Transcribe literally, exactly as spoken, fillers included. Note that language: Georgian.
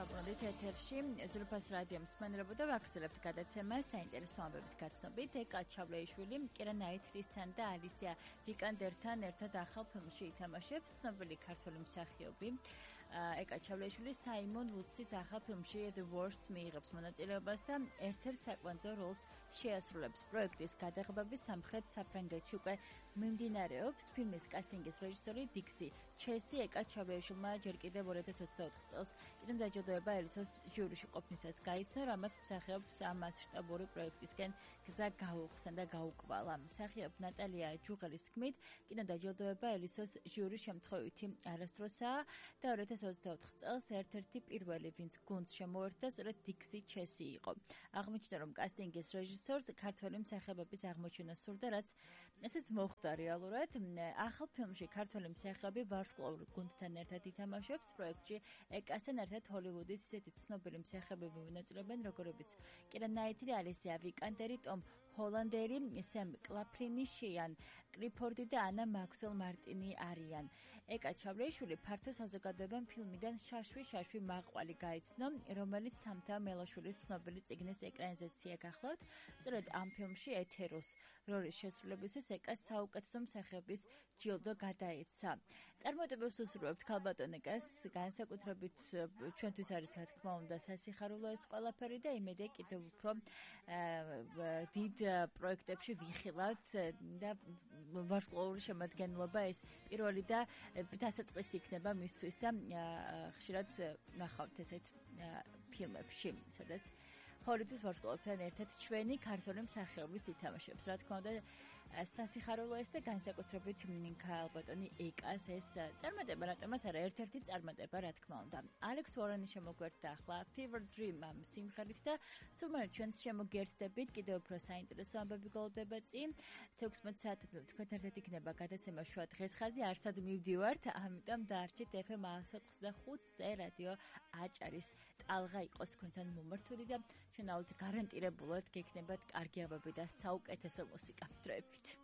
დაბრუნდით ეთერში ზურფას რადიო მსმენელებო და ვაგრძელებთ გადაცემას საინტერესო ამბების გაცნობით. ეკა ჩავლეიშვილი კირა ნაითლისთან და ალისია ვიკანდერთან ერთად ახალ ფილმში ითამაშებს. ცნობილი ქართველი მსახიობი ეკა ჩავლეიშვილი საიმონ ვუდსის ახალ ფილმში The Wars მიიღებს მონაწილეობას და ერთ-ერთ საკვანძო როლს შეასრულებს. პროექტის გადაღებები სამხრეთ საფრანგეთში უკვე მიმდინარეობს. ფილმის კასტინგის რეჟისორი დიქსი ჩესი ეკა ჩავლეიშვილმა ჯერ კიდევ ორი ათას ოცდაოთხ წელს კიდემ დაჯილდოება ელისოს ჟიურიში ყოფნისას გაიცნო, რამაც მსახიობს ამ მასშტაბური პროექტისკენ გზა გაუხსნა და გაუკვალა. მსახიობ ნატალია ჯუღელის თქმით, კიდემ დაჯილდოება ელისოს ჟიურის შემთხვევითი არასდროსაა და ორი ათას ოცდაოთხ წელს ერთ-ერთი პირველი, ვინც გუნდს შემოერთდა, სწორედ დიქსი ჩესი იყო. აღმოჩნდა, რომ კასტინგის რეჟისორს ქართველი მსახიობების აღმოჩენა სურდა, რაც ესეც მოხდა რეალურად. ახალ ფილმში ქართველი მსახიობი ვარსკვლავურ გუნდთან ერთად ითამაშებს. პროექტში ეკასთან ერთად ჰოლივუდის ისეთი ცნობილი მსახიობები მონაწილეობენ, როგორებიც კირა ნაითლი, ალისია ვიკანდერი, ტომ ჰოლანდერი, სემ კლაფლინი, შეიან კრიფორდი და ანა მაქსველ მარტინი არიან. ეკა ჩავლეიშვილი ფართო საზოგადოებამ ფილმიდან შაშვი შაშვი მაყვალი გაიცნო, რომელიც თამთა მელაშვილის ცნობილი წიგნის ეკრანიზაცია გახლავთ. სწორედ ამ ფილმში ეთეროს როლის შესრულებისთვის ეკას საუკეთესო მსახიობის ჯილდო გადაეცა. წარმატებებს უსურვებთ ქალბატონ ეკას, განსაკუთრებით ჩვენთვის არის რა თქმა უნდა სასიხარულო ეს ყველაფერი და იმედია კიდევ უფრო დიდ პროექტებში ვიხილავთ და ვარსკვლავური შემადგენლობა ეს პირველი და დასაწყისი იქნება მისთვის და ხშირად ნახავთ ესეთ ფილმებში, სადაც ჰოლივუდის ვარსკვლავებთან ერთად ჩვენი ქართველი მსახიობის ითამაშებს. რა თქმა უნდა სასიხარულო ეს და განსაკუთრებით ქალბატონი ეკას ეს წარმატება, რატომაც არა ერთ-ერთი წარმატება რა თქმა უნდა. ალექს ვორენი შემოგვერთდა ახლა Fever Dream ამ სიმღერით და სულ მერე ჩვენს შემოგერთდებით, კიდევ უფრო საინტერესო ამბები გოლდება წინ. თექვსმეტ საათამდე თქვენ ერთად იქნება გადაცემა შუა დღეს ხაზი, არსად მივდივართ, ამიტომ დაარჩით ეფ ემ εκατს ოცდახუთზე რადიო აჭარის ტალღა იყოს თქვენთან მომართული და ჩვენ აუცილებლად გარანტირებულად გექნებათ კარგი ამბები და საუკეთესო მუსიკა. დროებით